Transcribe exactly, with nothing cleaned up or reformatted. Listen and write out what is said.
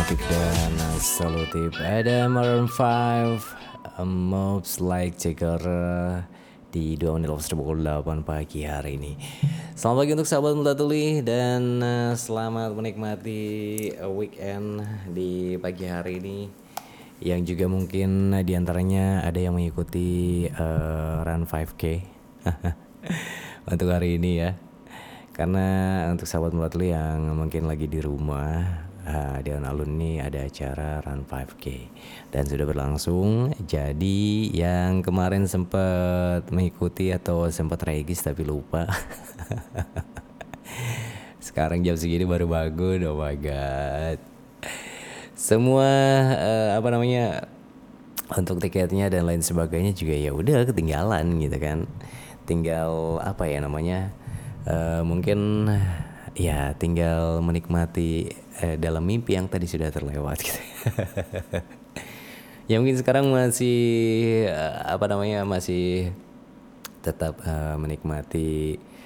Fanatic dan Solutif. Ada Maroon five, um, Moves Like Jagger di dua menit lewat pukul delapan pagi hari ini. Selamat pagi untuk sahabat Muda Tuli dan uh, selamat menikmati uh, weekend di pagi hari ini. Yang juga mungkin uh, diantaranya ada yang mengikuti uh, Run five K untuk hari ini ya. Karena untuk sahabat Muda Tuli yang mungkin lagi di rumah, Uh, di alun-alun ini ada acara Run five K dan sudah berlangsung. Jadi yang kemarin sempat mengikuti atau sempat regis tapi lupa sekarang jam segini baru bangun. Oh my god. Semua uh, apa namanya untuk tiketnya dan lain sebagainya juga ya udah ketinggalan gitu kan. Tinggal apa ya namanya uh, mungkin ya tinggal menikmati eh, dalam mimpi yang tadi sudah terlewat gitu. Ya mungkin sekarang masih eh, apa namanya masih tetap uh, menikmati